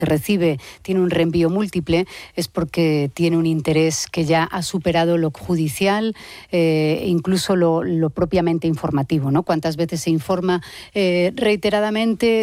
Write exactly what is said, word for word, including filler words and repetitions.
recibe tiene un reenvío múltiple, es porque tiene un interés que ya ha superado lo judicial, eh, incluso lo, lo propiamente informativo, ¿no? Cuántas veces se informa eh, reiteradamente